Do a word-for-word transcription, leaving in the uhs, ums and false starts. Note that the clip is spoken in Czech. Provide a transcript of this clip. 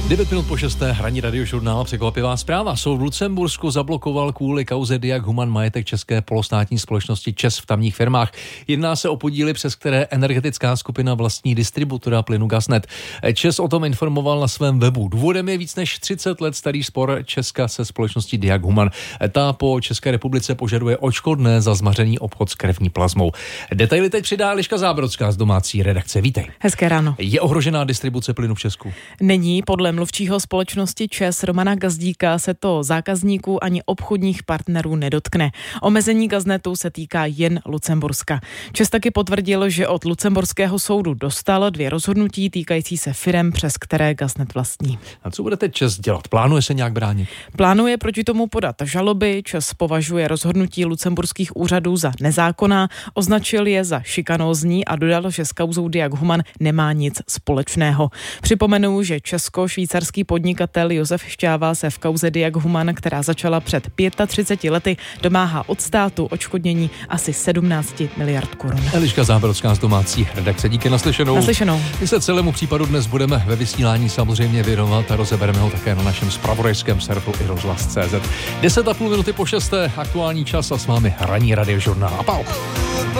devět minut po šesté, hraní Radiožurnál, překvapivá zpráva. Soud v Lucembursku zablokoval kvůli kauze Diag Human majetek české polostátní společnosti ČEZ v tamních firmách. Jedná se o podíly, přes které energetická skupina vlastní distributora plynu Gasnet. ČEZ o tom informoval na svém webu. Důvodem je víc než třicet let starý spor Česka se společností Diag Human. Ta po České republice požaduje odškodné za zmařený obchod s krevní plazmou. Detaily teď přidá Eliška Zábrodská z domácí redakce. Vítej. Hezké ráno. Je ohrožená distribuce plynu v Česku? Není. Podle mluvčího společnosti ČEZ Romana Gazdíka se to zákazníků ani obchodních partnerů nedotkne. Omezení Gasnetu se týká jen Lucemburska. ČEZ taky potvrdil, že od lucemburského soudu dostal dvě rozhodnutí týkající se firem, přes které Gasnet vlastní. A co bude teď ČEZ dělat? Plánuje se nějak bránit? Plánuje proti tomu podat žaloby. ČEZ považuje rozhodnutí lucemburských úřadů za nezákonná, označil je za šikanózní a dodal, že s kauzou Diag Human nemá nic společného. Připomenu, že česko-švýcarský podnikatel Josef Šťáva se v kauze Diag Human, která začala před třiceti pěti lety, domáhá od státu odškodnění asi sedmnáct miliard korun. Eliška Zábrodská z domácí redakce. Díky, naslyšenou. Naslyšenou. My se celému případu dnes budeme ve vysílání samozřejmě věnovat a rozebereme ho také na našem zpravodajském serveru i rozhlas tečka cé zet. deset a půl minuty po šesté, aktuální čas a s vámi hraní Radiožurnál. A pau.